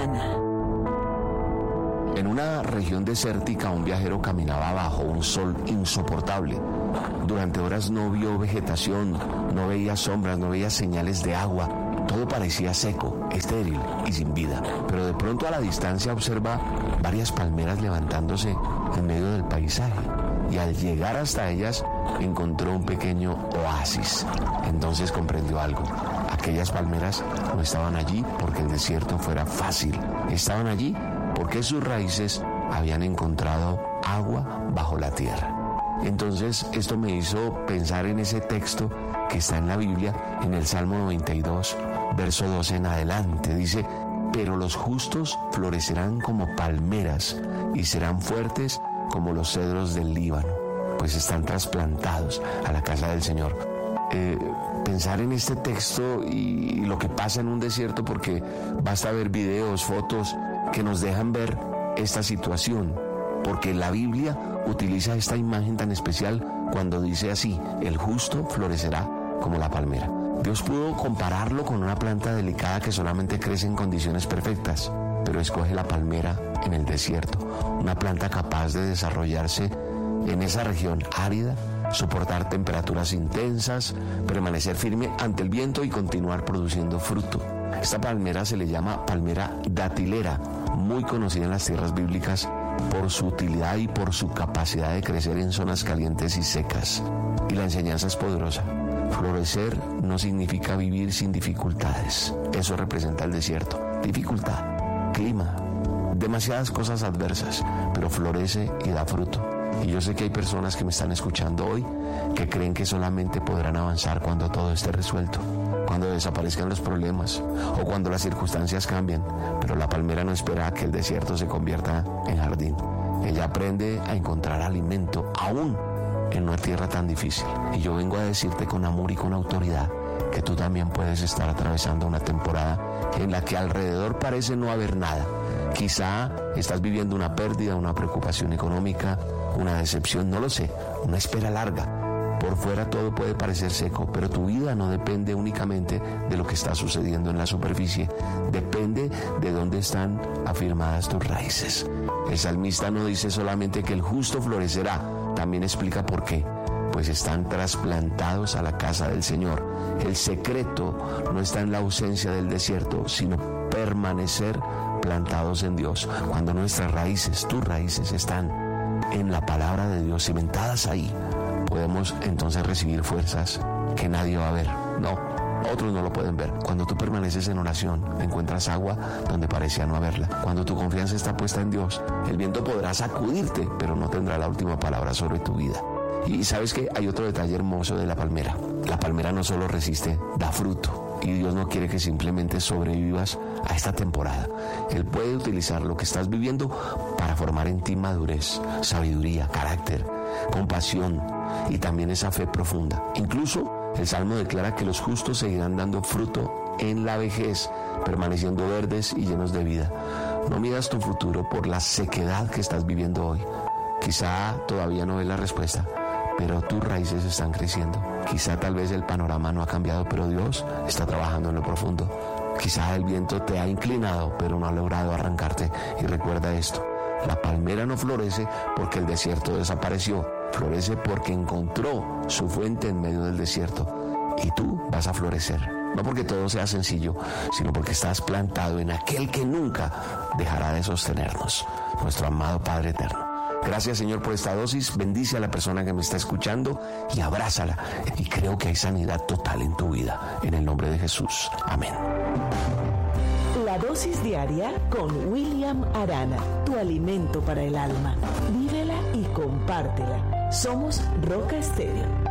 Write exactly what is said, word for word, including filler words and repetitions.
Arana. En una región desértica, un viajero caminaba bajo un sol insoportable. Durante horas no vio vegetación, no veía sombras, no veía señales de agua. Todo parecía seco, estéril y sin vida. Pero de pronto a la distancia observa varias palmeras levantándose en medio del paisaje. Y al llegar hasta ellas encontró un pequeño oasis. Entonces comprendió algo. Aquellas palmeras no estaban allí porque el desierto fuera fácil. Estaban allí porque sus raíces habían encontrado agua bajo la tierra. Entonces esto me hizo pensar en ese texto que está en la Biblia, en el Salmo noventa y dos, verso doce en adelante. Dice: pero los justos florecerán como palmeras y serán fuertes como los cedros del Líbano, pues están trasplantados a la casa del Señor. Eh, pensar en este texto y lo que pasa en un desierto, porque basta ver videos, fotos que nos dejan ver esta situación, porque la Biblia utiliza esta imagen tan especial cuando dice así: el justo florecerá como la palmera. Dios pudo compararlo con una planta delicada que solamente crece en condiciones perfectas, pero escoge la palmera en el desierto, una planta capaz de desarrollarse en esa región árida, soportar temperaturas intensas, permanecer firme ante el viento y continuar produciendo fruto. Esta palmera se le llama palmera datilera, muy conocida en las tierras bíblicas por su utilidad y por su capacidad de crecer en zonas calientes y secas. Y la enseñanza es poderosa. Florecer no significa vivir sin dificultades. Eso representa el desierto. Dificultad, clima, demasiadas cosas adversas, pero florece y da fruto. Y yo sé que hay personas que me están escuchando hoy que creen que solamente podrán avanzar cuando todo esté resuelto, cuando desaparezcan los problemas o cuando las circunstancias cambien. Pero la palmera no espera a que el desierto se convierta en jardín. Ella aprende a encontrar alimento aún en una tierra tan difícil. Y yo vengo a decirte con amor y con autoridad que tú también puedes estar atravesando una temporada en la que alrededor parece no haber nada. Quizá estás viviendo una pérdida, una preocupación económica, una decepción, no lo sé, una espera larga. Por fuera todo puede parecer seco, pero tu vida no depende únicamente de lo que está sucediendo en la superficie, depende de dónde están afirmadas tus raíces. El salmista no dice solamente que el justo florecerá, también explica por qué. Pues están trasplantados a la casa del Señor. El secreto no está en la ausencia del desierto, sino permanecer plantados en Dios. Cuando nuestras raíces, tus raíces, están en la palabra de Dios, cimentadas ahí, podemos entonces recibir fuerzas que nadie va a ver. No, otros no lo pueden ver. Cuando tú permaneces en oración, encuentras agua donde parecía no haberla. Cuando tu confianza está puesta en Dios, el viento podrá sacudirte, pero no tendrá la última palabra sobre tu vida. Y sabes que hay otro detalle hermoso de la palmera. La palmera no solo resiste, da fruto. Y Dios no quiere que simplemente sobrevivas a esta temporada. Él puede utilizar lo que estás viviendo para formar en ti madurez, sabiduría, carácter, compasión y también esa fe profunda. Incluso el Salmo declara que los justos seguirán dando fruto en la vejez, permaneciendo verdes y llenos de vida. No midas tu futuro por la sequedad que estás viviendo hoy. Quizá todavía no ves la respuesta, pero tus raíces están creciendo. Quizá tal vez el panorama no ha cambiado, pero Dios está trabajando en lo profundo. Quizá el viento te ha inclinado, pero no ha logrado arrancarte. Y recuerda esto: la palmera no florece porque el desierto desapareció. Florece porque encontró su fuente en medio del desierto. Y tú vas a florecer. No porque todo sea sencillo, sino porque estás plantado en aquel que nunca dejará de sostenernos, nuestro amado Padre eterno. Gracias, Señor, por esta dosis. Bendice a la persona que me está escuchando y abrázala. Y creo que hay sanidad total en tu vida. En el nombre de Jesús. Amén. La dosis diaria con William Arana. Tu alimento para el alma. Vívela y compártela. Somos Roca Estéreo.